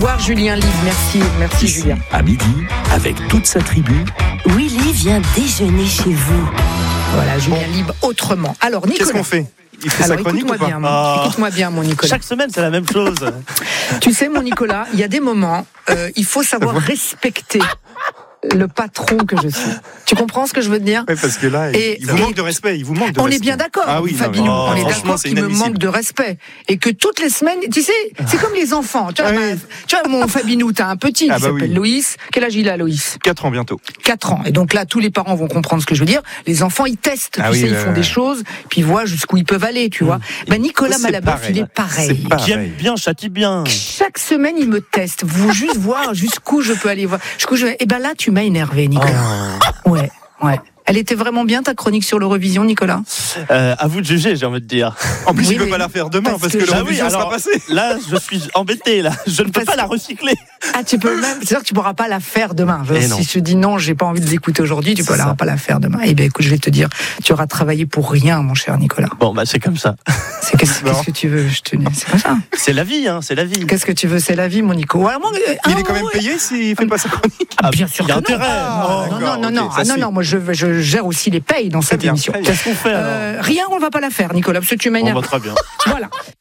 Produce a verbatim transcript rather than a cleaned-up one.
revoir Julien Libre, merci, merci Ici, Julien. à midi, avec toute sa tribu. Willy vient déjeuner chez vous. Voilà, Julien Libre autrement. Alors Nicolas. Qu'est-ce qu'on fait? Il fait Alors sa chronique écoute-moi ou pas? bien, mon, Oh. écoute-moi bien mon Nicolas. Chaque semaine, c'est la même chose. Tu sais mon Nicolas, il y a des moments, euh, il faut savoir respecter le patron que je suis. Tu comprends ce que je veux te dire? Oui, parce que là, Et- il vous et- manque de respect. Il vous manque de On respect. est bien d'accord, Ah oui, non, Fabinou, mais- on est franchement, d'accord c'est qu'il me inadmissible. manque de respect. Et que toutes les semaines, tu sais, c'est comme les enfants. Tu vois, Ah bah, oui. tu vois mon Fabinou, t'as un petit Ah qui bah s'appelle oui. Loïs. Quel âge il a, Loïs? quatre ans bientôt. quatre ans. Et donc là, tous les parents vont comprendre ce que je veux dire. Les enfants, ils testent, Ah tu oui, sais, ils ouais, font ouais. des choses, puis ils voient jusqu'où ils peuvent aller, tu vois. Ben, Nicolas C'est Malaboeuf, pareil. il est pareil. C'est pareil. Qui aime bien, châtie bien. Chaque semaine, il me teste. Vous juste voir jusqu'où je peux aller voir. Jusqu'où je vais. Et ben là, tu m'as énervé, Nicolas. Ouais, ouais. Elle était vraiment bien ta chronique sur l'Eurovision, Nicolas. Euh, à vous de juger, j'ai envie de dire. En plus, Oui, il veut mais- pas la faire demain parce parce, que que, je- l'Eurovision Ah oui, sera alors- passée. Là, je suis embêté. Là, je ne peux Parce pas la que- recycler. Ah, tu peux même. C'est sûr que tu pourras pas la faire demain. Je- Eh si non. je te dis non, j'ai pas envie de l'écouter aujourd'hui, tu C'est pourras ça. pas la faire demain. Eh ben, écoute, je vais te dire, tu auras travaillé pour rien, mon cher Nicolas. Bon, bah c'est comme ça. C'est qu'est-ce, Non. qu'est-ce que tu veux, je te dis. C'est comme ça. C'est la vie, hein. C'est la vie. Qu'est-ce que tu veux, c'est la vie, mon Nico. Alors, moi, euh, Il ah, est quand même ouais. payé s'il fait pas sa chronique. Ah, bien sûr Il y a que non. intérêt. Ah, Oh. Non, d'accord, non, non, non, ok, ça ah, non, suit. non, moi je, je gère aussi les payes dans cette bien, émission. très bien. Qu'est-ce qu'on fait alors Euh, rien, on va pas la faire, Nicolas, parce que tu On m'énerves. va très bien. Voilà.